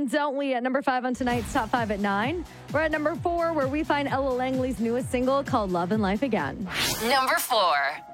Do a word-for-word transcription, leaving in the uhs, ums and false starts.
and don't we at number five on tonight's Top five at nine. We're at number four, where we find Ella Langley's newest single called Love and Life Again. Number four.